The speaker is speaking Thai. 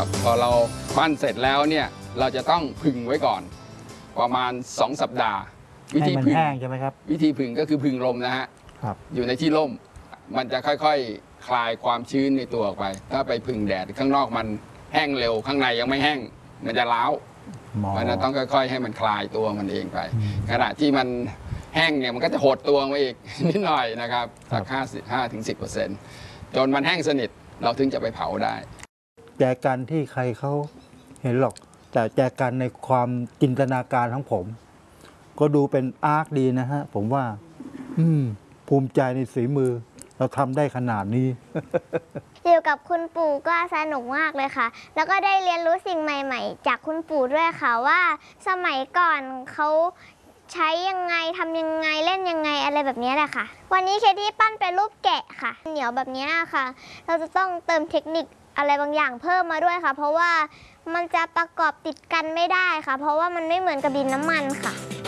ครับพอเราปั้นเสร็จแล้วเนี่ยเราจะต้องผึ่งไว้ก่อนประมาณ2 สัปดาห์วิธีผึ่งใช่ไหมครับวิธีผึ่งก็คือผึ่งลมนะฮะอยู่ในที่ร่มมันจะค่อยๆคลายความชื้นในตัวออกไปถ้าไปผึ่งแดดข้างนอกมันแห้งเร็วข้างในยังไม่แห้งมันจะร้าวเพราะนั้นต้องค่อยๆให้มันคลายตัวมันเองไปขณะที่มันแห้งเนี่ยมันก็จะหดตัวมาอีกนิดหน่อยนะครับสัก5-10%จนมันแห้งสนิทเราถึงจะไปเผาได้แจกันที่ใครเขาเห็นหรอกแต่แจกันในความจินตนาการของผมก็ดูเป็นอาร์ตดีนะฮะผมว่าภูมิใจในฝีมือเราทำได้ขนาดนี้อยู่กับคุณปู่ก็สนุกมากเลยค่ะแล้วก็ได้เรียนรู้สิ่งใหม่ๆจากคุณปู่ด้วยค่ะว่าสมัยก่อนเขาใช้ยังไงทำยังไงเล่นยังไงอะไรแบบนี้แหละค่ะวันนี้เคที่ปั้นเป็นรูปแกะค่ะเหนียวแบบนี้ค่ะเราจะต้องเติมเทคนิคอะไรบางอย่างเพิ่มมาด้วยค่ะเพราะว่ามันจะประกอบติดกันไม่ได้ค่ะเพราะว่ามันไม่เหมือนกับดินน้ำมันค่ะ